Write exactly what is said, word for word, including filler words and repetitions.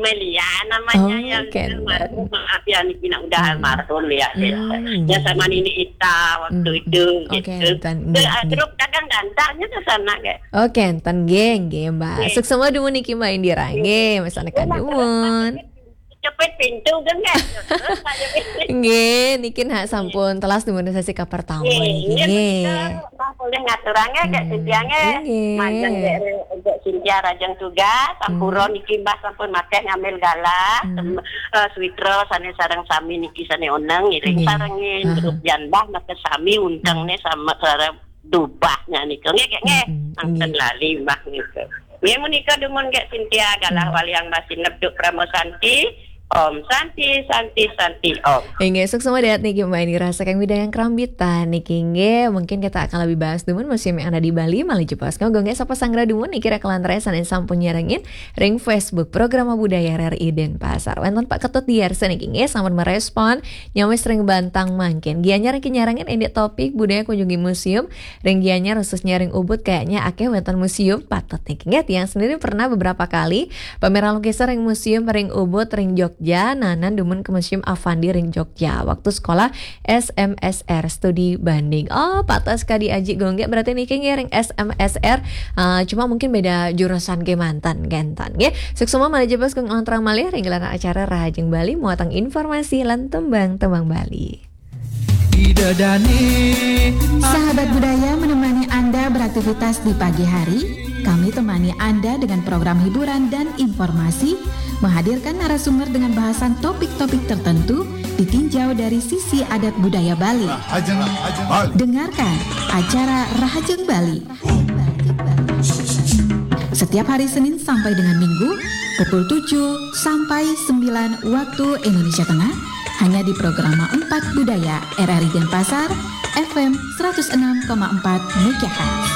Melia namanya Oh, yang Kenten. almarhum, maaf ya Niki nak udah almarhum ya. Hmm. Ya sama Nini Ita waktu Hmm. itu Oh, gitu. Kenten. Ke Nggih, nggih. grup dagang gantangnya ke sana kayak. Oh, Kenten geng, nggih Mbak. Nggih. Sukses semua dumun niki Mbak Indira. Nggih, masane kan dumun. Cepet pintu kan kan. Terus saya pikir, Nggih, niki hak sampun telas dumun sesi ka pertama niki. Iya, Nggih. nah boleh ngaturannya kayak Hmm, Sintianya, nggih. majang kayak Sintia rajang tugas, sampuro niki mbah sampun makan ngambil galah, Hmm. uh, switro sane sarang sami niki sane oneng, iring Nggih. sarangin, Aha. grup janbah maka sami undangnya sama sarang dubahnya niki, nggak kayak nggak, Hmm, angkat nggih. lali mbah niki. Dia menikah dengan kayak Sintia galah wali yang masih nebduk Pramo Santi. Om Santi, Santi, Santi, Om. Nggih, sukses semua dat niki Mbak Indira saking widayang kerambitan niki nggih. Mungkin kita akan lebih bahas dumun museum yang ada di Bali malah jepas nggo nggih sapa sangra dumun niki rek lantaran sanes sampun nyerengin ring Facebook program budaya R I Denpasar. Wonten Pak Ketut Diarsa niki nggih sampun merespon nyawa sering bantang mangkin. Gianyar niki nyarengin endek topik budaya kunjungi museum. Ring gianyar khusus nyaring Ubud kayaknya akeh wonten museum patut niki nggih yang sendiri pernah beberapa kali pameran lukisan ring museum ring Ubud ring Jogja nanan dumun ke Museum Avandi ring Jogja waktu sekolah S M S R studi banding. Oh, patas kadi aji gongge berarti niki nggih ring S M S R uh, cuma mungkin beda jurusan ke mantan gentan nggih. Sukses semua malah jebas keng ontrang malih ring gelaran acara Rahajeng Bali muatang informasi lan tembang-tembang Bali. Sahabat budaya menemani Anda beraktivitas di pagi hari. Kami temani Anda dengan program hiburan dan informasi, menghadirkan narasumber dengan bahasan topik-topik tertentu ditinjau dari sisi adat budaya Bali. Dengarkan acara Rahajeng Bali setiap hari Senin sampai dengan Minggu pukul tujuh sampai sembilan waktu Indonesia Tengah hanya di program empat Budaya R R I Denpasar F M seratus enam koma empat MHz.